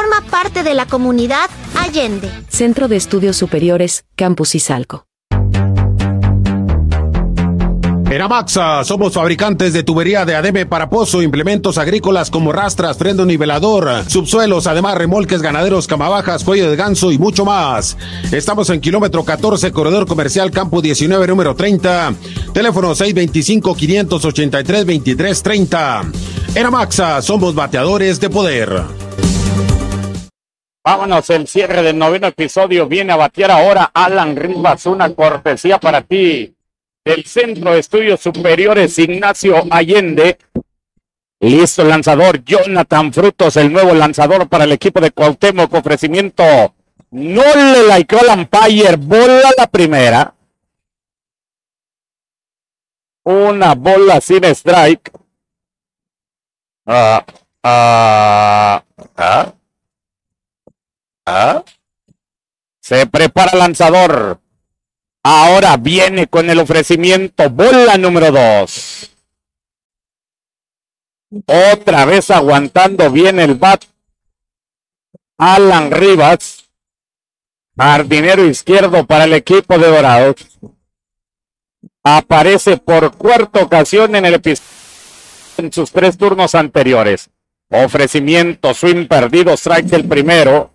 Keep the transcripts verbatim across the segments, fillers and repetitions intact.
Forma parte de la comunidad Allende. Centro de Estudios Superiores, Campus Izalco. En Amaxa somos fabricantes de tubería de ademe para pozo, implementos agrícolas como rastras, freno nivelador, subsuelos, además remolques ganaderos, camabajas, cuello de ganso y mucho más. Estamos en kilómetro catorce, corredor comercial Campo diecinueve, número treinta. Teléfono seis dos cinco, cinco ocho tres, dos tres tres cero. En Amaxa somos bateadores de poder. Vámonos, el cierre del noveno episodio. Viene a batear ahora Alan Rivas, una cortesía para ti del Centro de Estudios Superiores Ignacio Allende. Listo el lanzador Jonathan Frutos, el nuevo lanzador para el equipo de Cuauhtémoc. Ofrecimiento no le likeó al umpire, bola la primera. Una bola sin strike. Ah, ah, ah, ah. Se prepara el lanzador. Ahora viene con el ofrecimiento, bola número dos. Otra vez aguantando bien el bat Alan Rivas, jardinero izquierdo para el equipo de Dorados. Aparece por cuarta ocasión en el episodio en sus tres turnos anteriores. Ofrecimiento, swing perdido, strike el primero.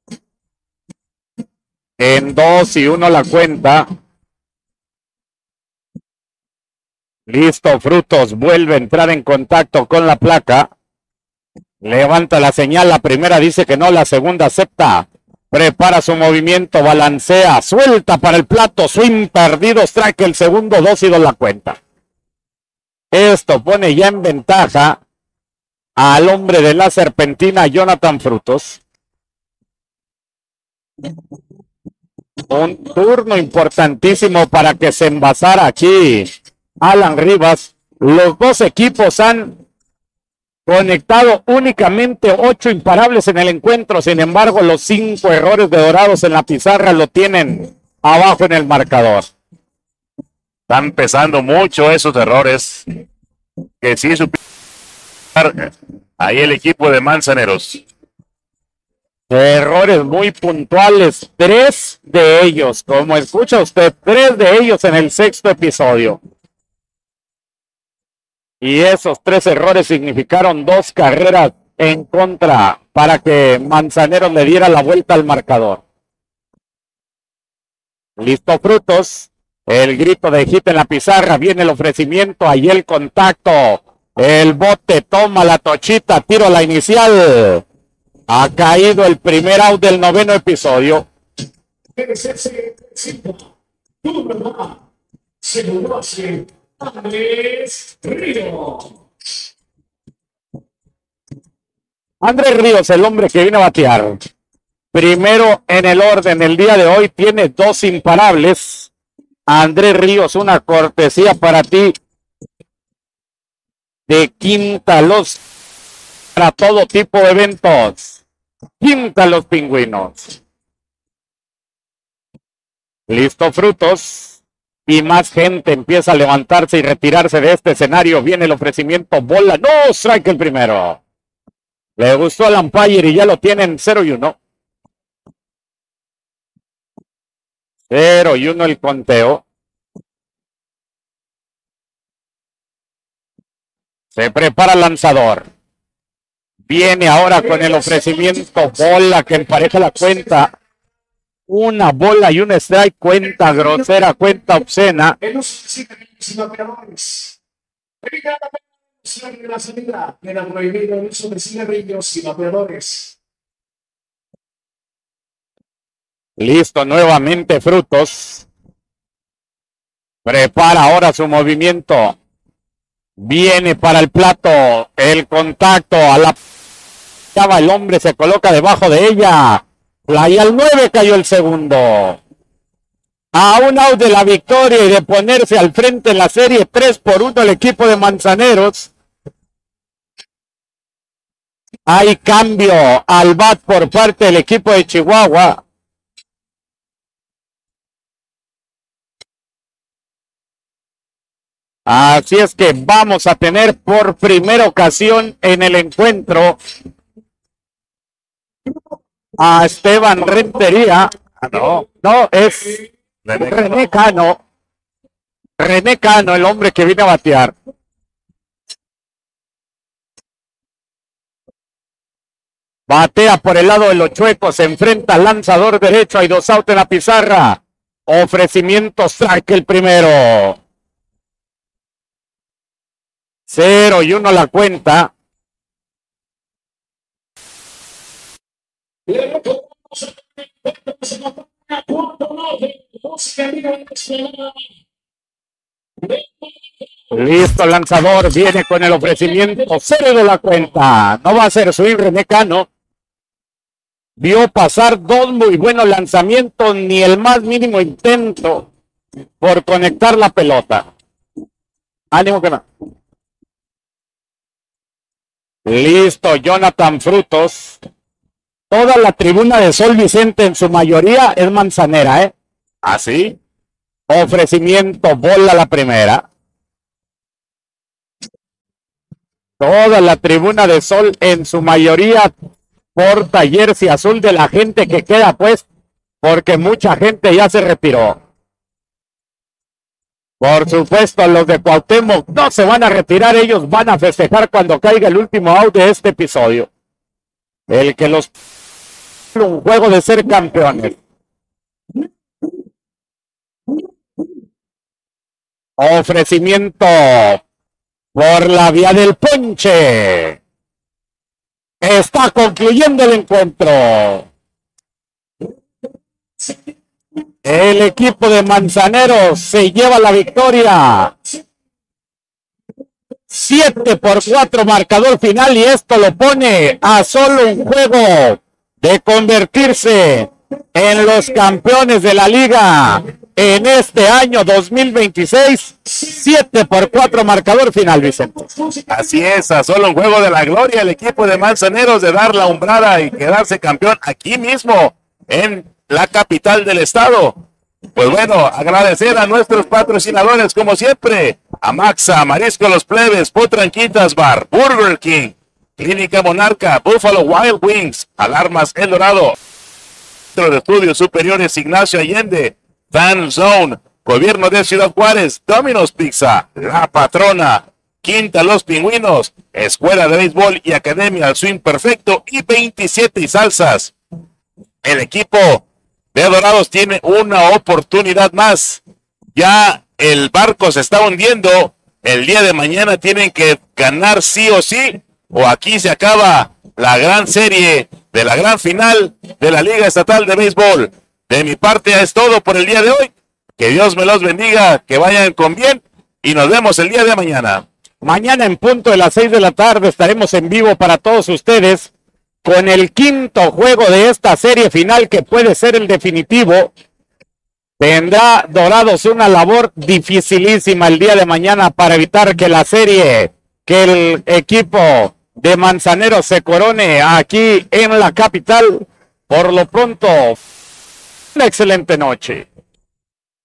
En dos y uno la cuenta. Listo, Frutos vuelve a entrar en contacto con la placa. Levanta la señal, la primera dice que no, la segunda acepta. Prepara su movimiento, balancea, suelta para el plato, swing perdido, strike el segundo, dos y dos la cuenta. Esto pone ya en ventaja al hombre de la serpentina, Jonathan Frutos. Un turno importantísimo para que se envasara aquí Alan Rivas. Los dos equipos han conectado únicamente ocho imparables en el encuentro. Sin embargo, los cinco errores de Dorados en la pizarra lo tienen abajo en el marcador. Están pesando mucho esos errores que sí supieron ahí el equipo de Manzaneros. Errores muy puntuales, tres de ellos, como escucha usted, tres de ellos en el sexto episodio. Y esos tres errores significaron dos carreras en contra para que Manzaneros le diera la vuelta al marcador. Listo, Frutos, el grito de hit en la pizarra, viene el ofrecimiento, ahí el contacto, el bote, toma la tochita, tiro a la inicial. Ha caído el primer out del noveno episodio. Andrés Ríos. Andrés Ríos, el hombre que viene a batear. Primero en el orden, el día de hoy tiene dos imparables. Andrés Ríos, una cortesía para ti de Quinta Los para todo tipo de eventos. Quinta Los Pingüinos. Listo, Frutos. Y más gente empieza a levantarse y retirarse de este escenario. Viene el ofrecimiento, bola. No, strike el primero. Le gustó al umpire y ya lo tienen cero y uno. cero y uno el conteo. Se prepara el lanzador. Viene ahora con el ofrecimiento, bola que empareja la cuenta. Una bola y un strike, cuenta grosera, cuenta obscena. Listo, nuevamente Frutos. Prepara ahora su movimiento. Viene para el plato, el contacto a la... El hombre se coloca debajo de ella. Y al nueve cayó el segundo. A un out de la victoria y de ponerse al frente en la serie tres por uno el equipo de Manzaneros. Hay cambio al bat por parte del equipo de Chihuahua. Así es que vamos a tener por primera ocasión en el encuentro a Esteban Rentería. Ah, no. No, es René René Cano. René Cano, el hombre que viene a batear. Batea por el lado de los chuecos, se enfrenta al lanzador derecho, hay dos outs en la pizarra. Ofrecimiento, strike el primero. Cero y uno la cuenta. Listo, el lanzador viene con el ofrecimiento, cero de la cuenta. No va a ser swing René Cano. Vio pasar dos muy buenos lanzamientos, ni el más mínimo intento por conectar la pelota. Ánimo que no. Listo, Jonathan Frutos. Toda la tribuna de Sol Vicente en su mayoría es manzanera, ¿eh? ¿Así? Ofrecimiento, bola la primera. Toda la tribuna de Sol en su mayoría porta jersey azul de la gente que queda, pues, porque mucha gente ya se retiró. Por supuesto, los de Cuauhtémoc no se van a retirar, ellos van a festejar cuando caiga el último out de este episodio. El que los... un juego de ser campeones. Ofrecimiento por la vía del ponche. Está concluyendo el encuentro. El equipo de Manzaneros se lleva la victoria. siete por cuatro marcador final y esto lo pone a solo un juego de convertirse en los campeones de la liga en este año dos mil veintiséis. siete por cuatro marcador final, Vicente. Así es, a solo un juego de la gloria el equipo de Manzaneros de dar la umbrada y quedarse campeón aquí mismo en la capital del estado. Pues bueno, agradecer a nuestros patrocinadores como siempre, a Maxa, Marisco Los Plebes, Potranquitas Bar, Burger King, Clínica Monarca, Buffalo Wild Wings, Alarmas El Dorado, Centro de Estudios Superiores Ignacio Allende, Fan Zone, Gobierno de Ciudad Juárez, Domino's Pizza, La Patrona, Quinta Los Pingüinos, Escuela de Béisbol y Academia al Swing Perfecto y veintisiete y Salsas. El equipo de Dorados tiene una oportunidad más. Ya el barco se está hundiendo. El día de mañana tienen que ganar sí o sí, o aquí se acaba la gran serie de la gran final de la Liga Estatal de Béisbol. De mi parte es todo por el día de hoy. Que Dios me los bendiga, que vayan con bien y nos vemos el día de mañana. Mañana en punto de las seis de la tarde estaremos en vivo para todos ustedes con el quinto juego de esta serie final que puede ser el definitivo. Tendrá Dorados una labor dificilísima el día de mañana para evitar que la serie, que el equipo de Manzaneros se corone aquí en la capital. Por lo pronto, una excelente noche.